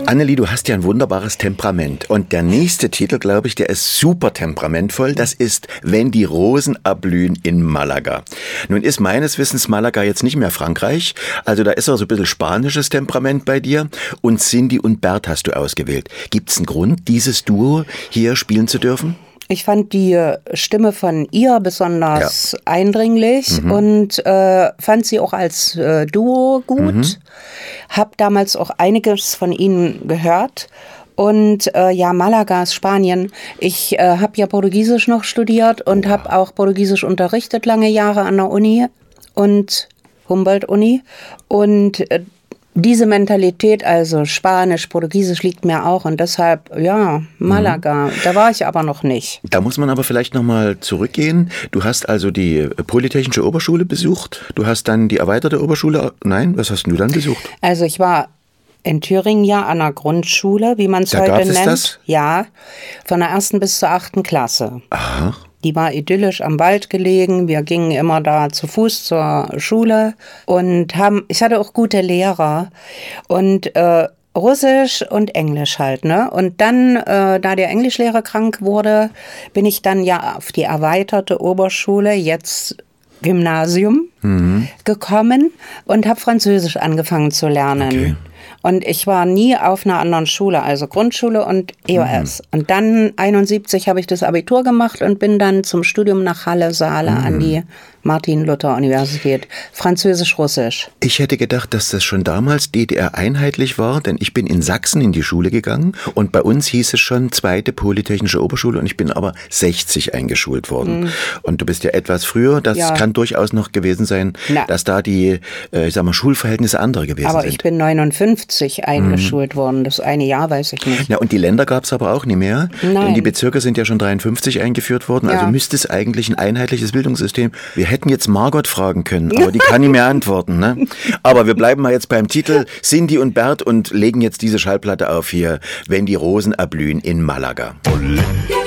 Annelie, du hast ja ein wunderbares Temperament. Und der nächste Titel, glaube ich, der ist super temperamentvoll. Das ist Wenn die Rosen erblühen in Malaga. Nun ist meines Wissens Malaga jetzt nicht mehr Frankreich. Also da ist auch so ein bisschen spanisches Temperament bei dir. Und Cindy und Bert hast du ausgewählt. Gibt es einen Grund, dieses Duo hier spielen zu dürfen? Ich fand die Stimme von ihr besonders eindringlich und fand sie auch als Duo gut. Hab damals auch einiges von ihnen gehört. Und Malaga ist Spanien. Ich habe ja Portugiesisch noch studiert und habe auch Portugiesisch unterrichtet lange Jahre an der Uni und Humboldt-Uni. Und diese Mentalität, also Spanisch, Portugiesisch liegt mir auch und deshalb, Malaga, da war ich aber noch nicht. Da muss man aber vielleicht nochmal zurückgehen. Du hast also die Polytechnische Oberschule besucht, du hast dann die erweiterte Oberschule, was hast du dann besucht? Also ich war in Thüringen an der Grundschule, wie man es heute nennt. Das? Ja, von der 1. bis zur 8. Klasse. Aha. Die war idyllisch am Wald gelegen. Wir gingen immer da zu Fuß zur Schule und ich hatte auch gute Lehrer und Russisch und Englisch halt, ne? Und dann, da der Englischlehrer krank wurde, bin ich dann auf die erweiterte Oberschule, jetzt Gymnasium, gekommen und habe Französisch angefangen zu lernen. Okay. Und ich war nie auf einer anderen Schule, also Grundschule und EOS. Und dann 71 habe ich das Abitur gemacht und bin dann zum Studium nach Halle-Saale an die Martin-Luther-Universität. Französisch-Russisch. Ich hätte gedacht, dass das schon damals DDR-einheitlich war, denn ich bin in Sachsen in die Schule gegangen und bei uns hieß es schon 2. Polytechnische Oberschule und ich bin aber 60 eingeschult worden. Und du bist ja etwas früher, das kann durchaus noch gewesen sein, dass da die, Schulverhältnisse andere gewesen sind. Aber ich bin 59 eingeschult worden, das eine Jahr weiß ich nicht. Ja, und die Länder gab es aber auch nicht mehr, denn die Bezirke sind ja schon 53 eingeführt worden, also müsste es eigentlich ein einheitliches Bildungssystem. Wir hätten jetzt Margot fragen können, aber die kann nicht mehr antworten. Ne? Aber wir bleiben mal jetzt beim Titel Cindy und Bert und legen jetzt diese Schallplatte auf hier, Wenn die Rosen erblühen in Malaga.